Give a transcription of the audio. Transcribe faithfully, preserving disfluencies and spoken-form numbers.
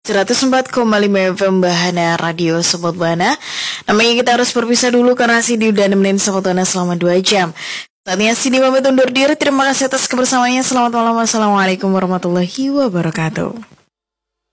seratus empat koma lima F M Bahana Radio Sobat Bahana. Namanya kita harus berpisah dulu karena Sidi udah nemenin Sobat Bahana selama dua jam. Saatnya Sidi pamit undur diri. Terima kasih atas kebersamaannya. Selamat malam. Wassalamualaikum warahmatullahi wabarakatuh.